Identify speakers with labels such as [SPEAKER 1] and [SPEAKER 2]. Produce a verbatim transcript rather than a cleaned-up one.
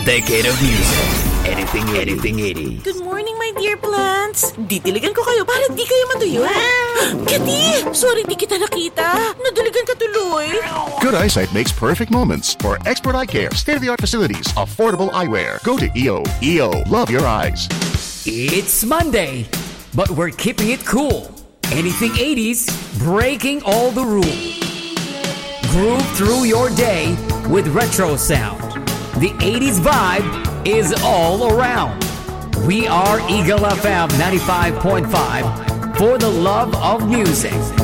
[SPEAKER 1] Decade of music. Anything, anything, eighties.
[SPEAKER 2] Good morning, my dear plants. Didiligan ko kayo para di kayo matuyo. Kati! Sorry, di kita nakita. Nadiligan ka tuloy.
[SPEAKER 3] Good eyesight makes perfect moments. For expert eye care, state-of-the-art facilities, affordable eyewear. Go to E O. E O. Love your eyes.
[SPEAKER 1] It's Monday, but we're keeping it cool. Anything eighties, breaking all the rules. Groove through your day with retro sound. The eighties vibe is all around. We are Eagle F M ninety-five point five for the love of music.